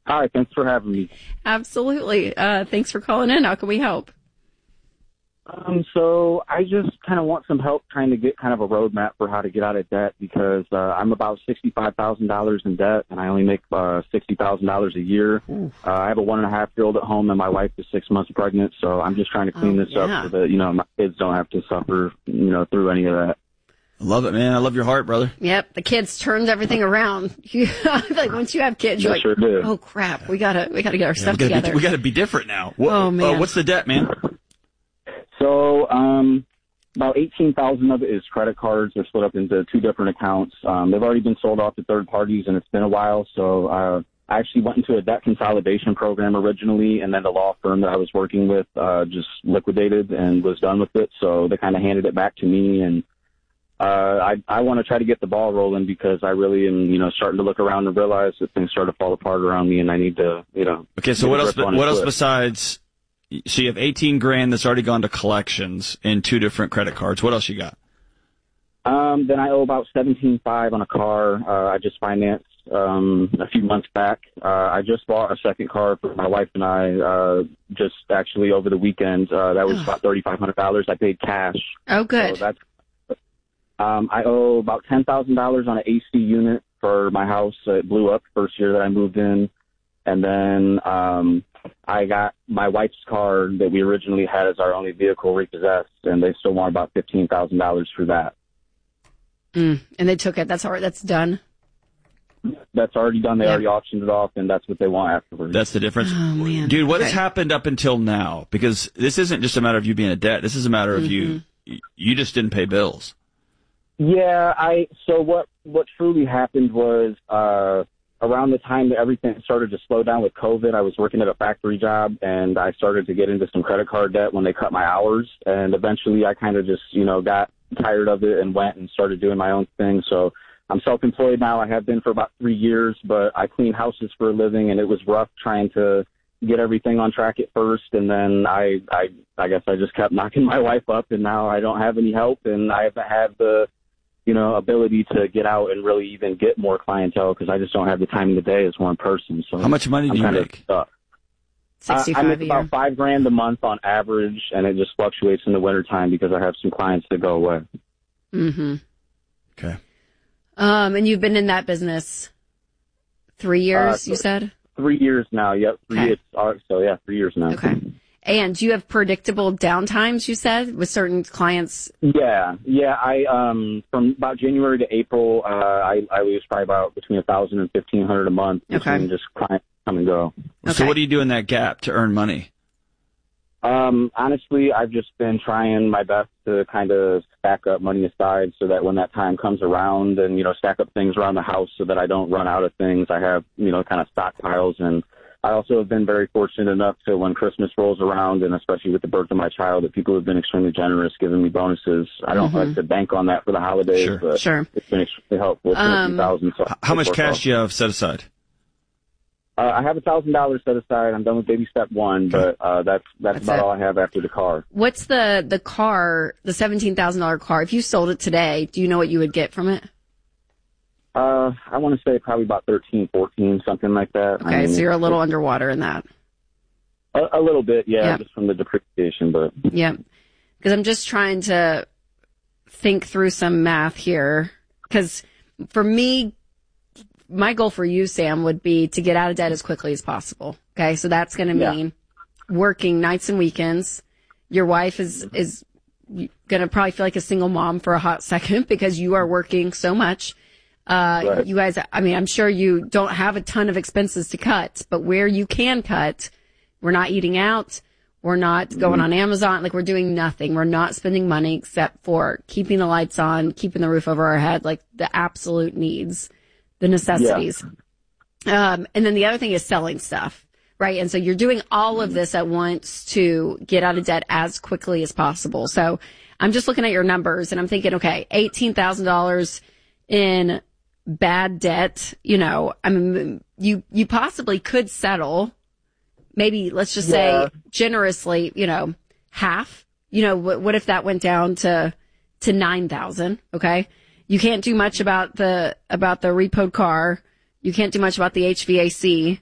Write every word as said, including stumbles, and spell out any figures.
Hi, thanks for having me. Absolutely. Uh, thanks for calling in. How can we help? Um, so I just kind of want some help trying to get kind of a roadmap for how to get out of debt because uh, I'm about sixty-five thousand dollars in debt and I only make uh, sixty thousand dollars a year. Uh, I have a one and a half year old at home and my wife is six months pregnant. So I'm just trying to clean Oh, this yeah. up so that, you know, my kids don't have to suffer, you know, through any of that. I love it, man. I love your heart, brother. Yep, the kids turned everything around. You, I feel like once you have kids, you're They like, sure did. oh crap, we gotta we gotta get our Yeah, stuff we gotta together. Be, we got to be different now. What, Oh, man. Uh, what's the debt, man? So, um, about eighteen thousand of it is credit cards. They're split up into two different accounts. Um, they've already been sold off to third parties, and it's been a while. So, uh, I actually went into a debt consolidation program originally, and then the law firm that I was working with uh, just liquidated and was done with it. So they kind of handed it back to me, and uh, I, I want to try to get the ball rolling because I really am, you know, starting to look around and realize that things start to fall apart around me, and I need to, you know. Okay, so get what a else? grip on What it else quick. besides? So you have eighteen grand that's already gone to collections in two different credit cards. What else you got? Um, then I owe about seventeen five on a car. Uh, I just financed um, a few months back. Uh, I just bought a second car for my wife and I. Uh, just actually over the weekend. Uh, that was about thirty five hundred dollars. I paid cash. Oh, good. So that's. Um, I owe about ten thousand dollars on an A C unit for my house. Uh, it blew up first year that I moved in, and then um, I got my wife's car that we originally had as our only vehicle repossessed, and they still want about fifteen thousand dollars for that. Mm, and they took it. That's all right. That's done. That's already done. They Yeah. already auctioned it off, and that's what they want afterwards. That's the difference. Oh, man. Dude, what has Okay. happened up until now? Because this isn't just a matter of you being in debt. This is a matter of Mm-hmm. you, you just didn't pay bills. Yeah, I. So what? What truly happened was uh, around the time that everything started to slow down with COVID. I was working at a factory job, and I started to get into some credit card debt when they cut my hours. And eventually, I kind of just, you know, got tired of it and went and started doing my own thing. So I'm self-employed now. I have been for about three years, but I clean houses for a living, and it was rough trying to get everything on track at first. And then I, I, I guess I just kept knocking my wife up, and now I don't have any help, and I haven't had the, you know, ability to get out and really even get more clientele because I just don't have the time in the day as one person. So How much money do I'm you kind of make? stuck. Uh, Sixty-five I make a about year. five grand a month on average, and it just fluctuates in the wintertime because I have some clients that go away. Mm-hmm. Okay. Um, and you've been in that business three years, Uh, you said? Three years now. Yep, three Okay. years. Uh, so yeah, three years now. Okay. And do you have predictable downtimes, you said, with certain clients? Yeah, yeah. I um from about January to April, uh, I I lose probably about between a thousand and fifteen hundred a month. Okay. Between just clients come and go. So Okay. what do you do in that gap to earn money? Um, honestly, I've just been trying my best to kind of stack up money aside so that when that time comes around and, you know, stack up things around the house so that I don't run out of things. I have, you know, kind of stockpiles. And I also have been very fortunate enough to when Christmas rolls around, and especially with the birth of my child, that people have been extremely generous giving me bonuses. I don't like to bank on that for the holidays, Sure. but Sure. it's been extremely helpful. It's been a Um, few thousand, so H- How much it's worked cash out. do you have set aside? Uh, I have a thousand dollars set aside. I'm done with baby step one, but uh, that's that's, That's about it. all I have after the car. What's the, the car, the seventeen thousand dollars car? If you sold it today, do you know what you would get from it? Uh, I want to say probably about thirteen, fourteen, something like that. Okay, I mean, so you're a little it's- underwater in that. a, a little bit, yeah, Yeah. just from the depreciation, but Yeah. Because I'm just trying to think through some math here. Because for me, my goal for you, Sam, would be to get out of debt as quickly as possible. Okay, so that's going to Yeah. mean working nights and weekends. Your wife is is going to probably feel like a single mom for a hot second because you are working so much. Uh, Right. You guys, I mean, I'm sure you don't have a ton of expenses to cut, but where you can cut, we're not eating out. We're not going on Amazon. Like, we're doing nothing. We're not spending money except for keeping the lights on, keeping the roof over our head, like the absolute needs, the necessities. Um, and then the other thing is selling stuff, right? And so you're doing all of this at once to get out of debt as quickly as possible. So I'm just looking at your numbers and I'm thinking, okay, eighteen thousand dollars in bad debt, you know, I mean, you, you possibly could settle. Maybe let's just Yeah. say generously, you know, half, you know, what, what if that went down to, to nine thousand? Okay. You can't do much about the, about the repoed car. You can't do much about the H V A C.